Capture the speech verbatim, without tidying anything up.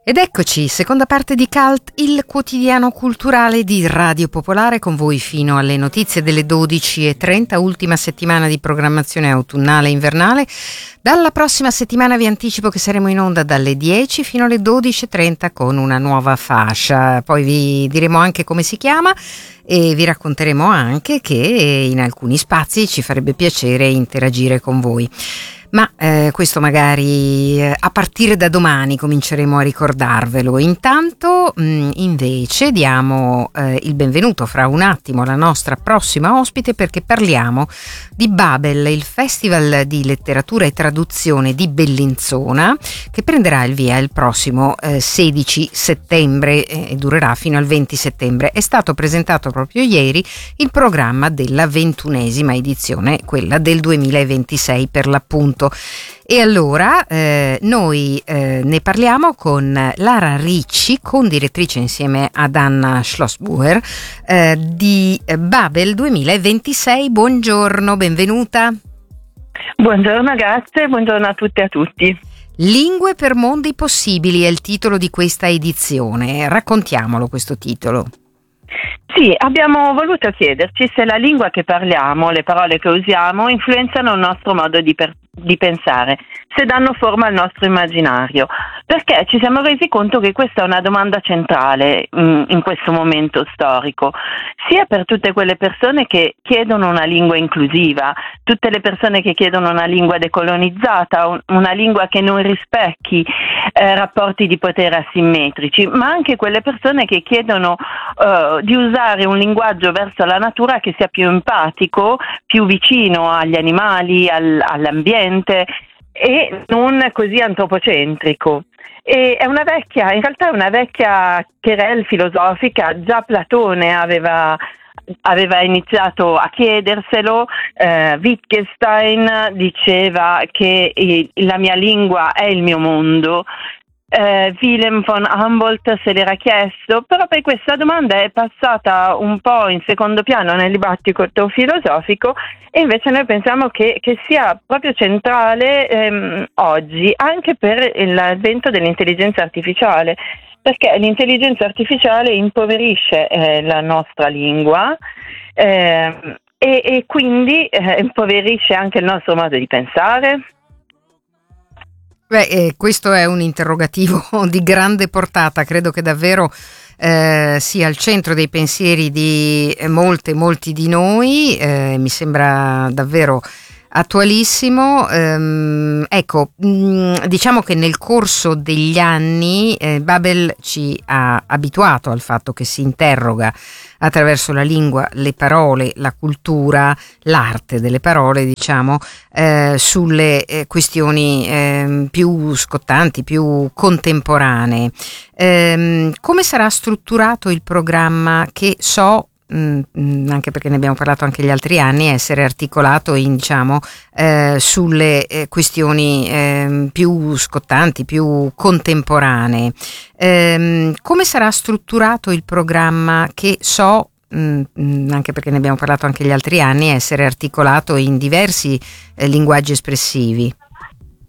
Ed eccoci, seconda parte di Cult, il quotidiano culturale di Radio Popolare, con voi fino alle notizie delle dodici e trenta, ultima settimana di programmazione autunnale e invernale. Dalla prossima settimana vi anticipo che saremo in onda dalle dieci fino alle dodici e trenta con una nuova fascia, poi vi diremo anche come si chiama e vi racconteremo anche che in alcuni spazi ci farebbe piacere interagire con voi. Ma eh, questo magari eh, a partire da domani cominceremo a ricordarvelo. Intanto mh, invece diamo eh, il benvenuto fra un attimo alla nostra prossima ospite, perché parliamo di Babel, il Festival di Letteratura e Traduzione di Bellinzona, che prenderà il via il prossimo eh, sedici settembre e durerà fino al venti settembre. È stato presentato proprio ieri il programma della ventunesima edizione, quella del duemilaventisei per l'appunto. E allora eh, noi eh, ne parliamo con Lara Ricci, condirettrice insieme ad Anna Schlossbuer eh, di Babel duemilaventisei. Buongiorno, benvenuta. Buongiorno, grazie, buongiorno a tutte e a tutti. Lingue per mondi possibili è il titolo di questa edizione. Raccontiamolo questo titolo. Sì, abbiamo voluto chiederci se la lingua che parliamo, le parole che usiamo, influenzano il nostro modo di, per- di pensare, se danno forma al nostro immaginario, perché ci siamo resi conto che questa è una domanda centrale in, in questo momento storico, sia per tutte quelle persone che chiedono una lingua inclusiva, tutte le persone che chiedono una lingua decolonizzata, un, una lingua che non rispecchi eh, rapporti di potere asimmetrici, ma anche quelle persone che chiedono eh, di usare un linguaggio verso la natura che sia più empatico, più vicino agli animali, al, all'ambiente e non così antropocentrico. E è una vecchia, in realtà è una vecchia querelle filosofica, già Platone aveva aveva iniziato a chiederselo, eh, Wittgenstein diceva che eh, la mia lingua è il mio mondo, eh, Wilhelm von Humboldt se l'era chiesto, però poi questa domanda è passata un po' in secondo piano nel dibattito filosofico e invece noi pensiamo che, che sia proprio centrale ehm, oggi, anche per l'avvento dell'intelligenza artificiale, perché l'intelligenza artificiale impoverisce eh, la nostra lingua eh, e, e quindi eh, impoverisce anche il nostro modo di pensare. Beh, eh, questo è un interrogativo di grande portata, credo che davvero eh, sia al centro dei pensieri di molte, molti di noi, eh, mi sembra davvero attualissimo. Ehm, ecco, mh, diciamo che nel corso degli anni eh, Babel ci ha abituato al fatto che si interroga attraverso la lingua, le parole, la cultura, l'arte delle parole, diciamo, eh, sulle eh, questioni eh, più scottanti, più contemporanee. Ehm, come sarà strutturato il programma che so, anche perché ne abbiamo parlato anche gli altri anni, essere articolato in, diciamo, eh, sulle eh, questioni eh, più scottanti, più contemporanee. Eh, come sarà strutturato il programma che so, mh, anche perché ne abbiamo parlato anche gli altri anni, essere articolato in diversi eh, linguaggi espressivi?